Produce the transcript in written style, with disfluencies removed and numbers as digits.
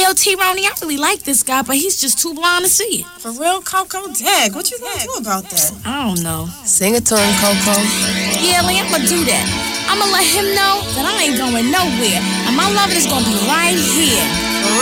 Yo, T-Ronnie, I really like this guy, but he's just too blind to see it. For real, Coco? Dag, what you gonna do about that? I don't know. Sing it to him, Coco. Yeah, Lee, I'm gonna do that. I'm gonna let him know that I ain't going nowhere, and my loving is gonna be right here.